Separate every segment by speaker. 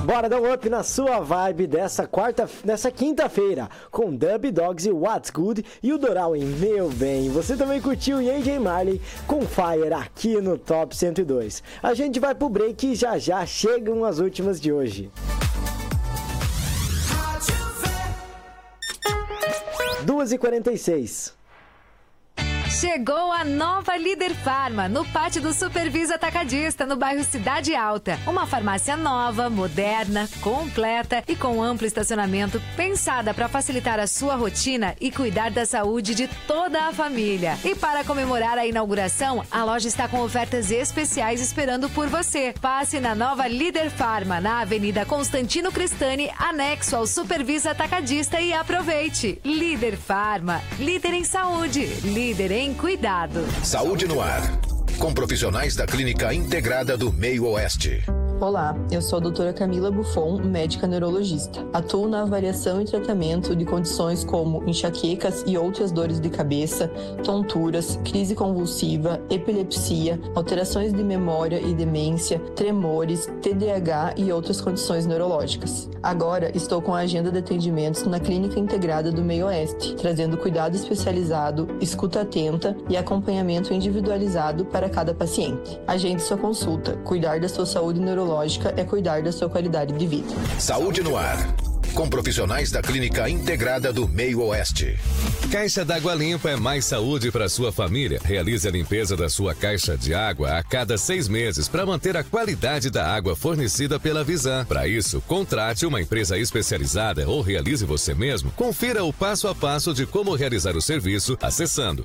Speaker 1: Bora dar um up na sua vibe dessa quinta-feira com Dub Dogs e What's Good e o Doral em Meu Bem. Você também curtiu AJ Marley com Fire aqui no Top 102. A gente vai pro break e já chegam as últimas de hoje. 2h46.
Speaker 2: Chegou a nova Líder Farma, no pátio do Supervisa Atacadista, no bairro Cidade Alta. Uma farmácia nova, moderna, completa e com amplo estacionamento, pensada para facilitar a sua rotina e cuidar da saúde de toda a família. E para comemorar a inauguração, a loja está com ofertas especiais esperando por você. Passe na nova Líder Farma, na Avenida Constantino Cristani, anexo ao Supervisa Atacadista, e aproveite. Líder Farma, líder em saúde, líder em cuidado.
Speaker 3: Saúde no ar, com profissionais da Clínica Integrada do Meio Oeste.
Speaker 4: Olá, eu sou a doutora Camila Buffon, médica neurologista. Atuo na avaliação e tratamento de condições como enxaquecas e outras dores de cabeça, tonturas, crise convulsiva, epilepsia, alterações de memória e demência, tremores, TDAH e outras condições neurológicas. Agora estou com a agenda de atendimentos na Clínica Integrada do Meio Oeste, trazendo cuidado especializado, escuta atenta e acompanhamento individualizado para cada paciente. Agende sua consulta. Cuidar da sua saúde neurológica é cuidar da sua qualidade de vida.
Speaker 3: Saúde no ar, com profissionais da Clínica Integrada do Meio Oeste.
Speaker 5: Caixa d'Água Limpa é mais saúde para sua família. Realize a limpeza da sua caixa de água a cada 6 meses para manter a qualidade da água fornecida pela Visan. Para isso, contrate uma empresa especializada ou realize você mesmo. Confira o passo a passo de como realizar o serviço acessando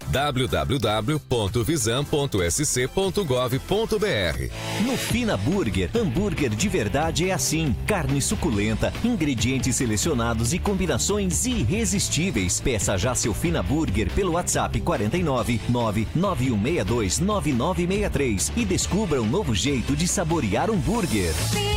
Speaker 5: www.visan.sc.gov.br.
Speaker 6: No Fina Burger, hambúrguer de verdade é assim. Carne suculenta, ingredientes selecionados e combinações irresistíveis. Peça já seu Fina Burger pelo WhatsApp 49 99162 9963 e descubra um novo jeito de saborear um burger.